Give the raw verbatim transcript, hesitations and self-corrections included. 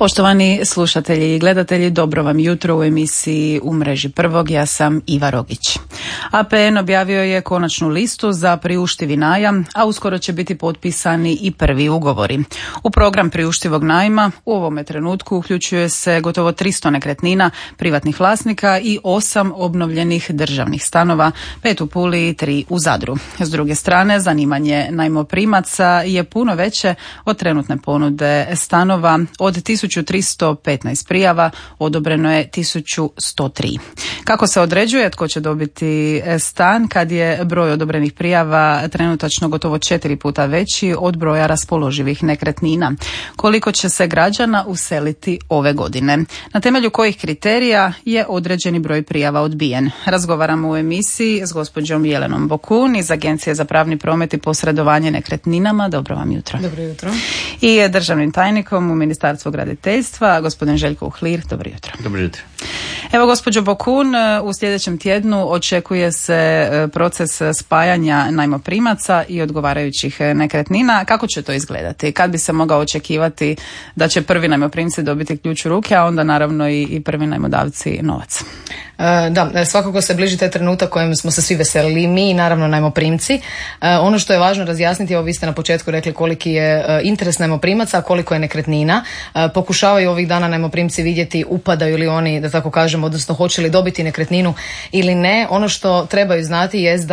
Poštovani slušatelji i gledatelji, dobro vam jutro u emisiji U mreži prvog. Ja sam Iva Rogić. A P N objavio je konačnu listu za priuštivi najam, a uskoro će biti potpisani i prvi ugovori. U program priuštivog najma u ovome trenutku uključuje se gotovo tristo nekretnina privatnih vlasnika i osam obnovljenih državnih stanova, pet u Puli i tri u Zadru. S druge strane, zanimanje najmoprimaca je puno veće od trenutne ponude stanova. Od tisuću tristo petnaest prijava odobreno je tisuću sto tri. Kako se određuje tko će dobiti stan kad je broj odobrenih prijava trenutačno gotovo četiri puta veći od broja raspoloživih nekretnina? Koliko će se građana useliti ove godine? Na temelju kojih kriterija je određeni broj prijava odbijen? Razgovaramo u emisiji s gospođom Jelenom Bokun iz Agencije za pravni promet i posredovanje nekretninama. Dobro vam jutro. Dobro jutro. I državnim tajnikom u Ministarstvu graditeljstva, gospodin Željko Uhlir. Dobro jutro. Dobro jutro. Evo, gospođo Bokun, u sljedećem tjednu očekuje se proces spajanja najmoprimaca i odgovarajućih nekretnina. Kako će to izgledati? Kad bi se mogao očekivati da će prvi najmoprimci dobiti ključ u ruke, a onda naravno i, i prvi najmodavci novac? Da, svakako se bliži taj trenutak kojem smo se svi veselili, mi i naravno najmoprimci. Ono što je važno razjasniti, evo vi ste na početku rekli koliki je interes najmoprimaca, a koliko je nekretnina. Pokušavaju ovih dana najmoprimci vidjeti upadaju li oni, da tako kažem, odnosno hoće li dobiti nekretninu ili ne. Ono što trebaju znati jest da